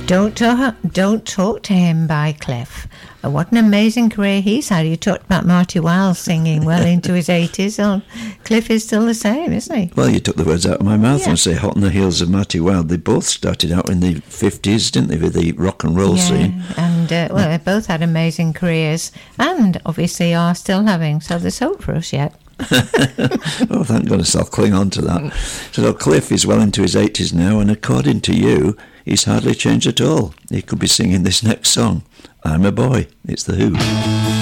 Don't Talk to Him by Cliff. What an amazing career he's had. You talked about Marty Wilde singing well into his 80s. Oh, Cliff is still the same, isn't he? Well, you took the words out of my mouth and say hot on the heels of Marty Wilde. They both started out in the 50s, didn't they, with the rock and roll scene? And, they both had amazing careers and obviously are still having, so there's hope for us yet. Oh, thank goodness, I'll cling on to that. So Cliff is well into his 80s now, and according to you, he's hardly changed at all. He could be singing this next song, I'm a Boy. It's The Who.